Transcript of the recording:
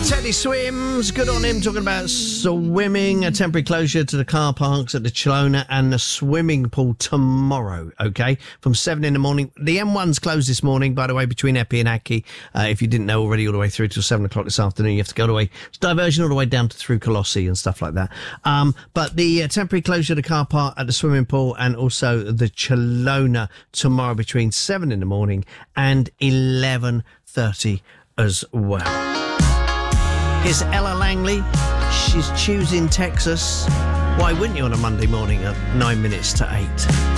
Teddy swims. Good on him. Talking about swimming. A temporary closure to the car parks at the Chelona and the swimming pool tomorrow, okay? From 7 in the morning. The M1's closed this morning, by the way, between Epping and Aki. If you didn't know already, all the way through till 7 o'clock this afternoon. You have to go all the way. It's diversion all the way down to through Colossi and stuff like that. But the temporary closure of the car park at the swimming pool and also the Chelona tomorrow between 7 in the morning and 11:30 as well. Here's Ella Langley. She's choosing Texas. Why wouldn't you on a Monday morning at 9 minutes to 8?